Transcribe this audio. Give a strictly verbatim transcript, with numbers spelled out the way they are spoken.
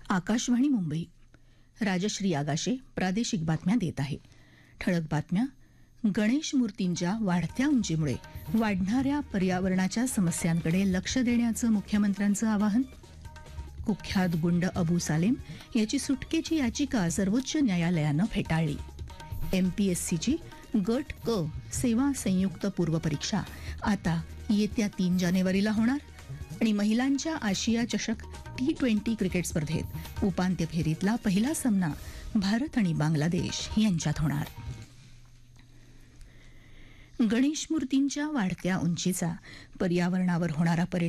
आकाशवाणी मुंबई. राजश्री आगाशे प्रादेशिक बातम्या देत आहे. ठळक बातम्या. गणेश मूर्तींच्या वाढत्या उंचीमुळे वाढणाऱ्या पर्यावरणाच्या समस्यांकडे लक्ष देण्याचं मुख्यमंत्र्यांचं आवाहन. कुख्यात गुंड अबू सालेम याची सुटकेची याचिका सर्वोच्च न्यायालयानं फेटाळली. एमपीएससीची गट क सेवा संयुक्त पूर्वपरीक्षा आता येत्या तीन जानेवारीला होणार. आणि महिलांच्या आशिया चषक टी ट्वेंटी क्रिकेट स्पर्धेत उपांत्य फेरीतला पहिला सामना भारत आणि बांगलादेश यांच्यात होणार. गणेश मूर्तींच्या वाढत्या उंचीचा पर्यावरणावर होणारा परिणाम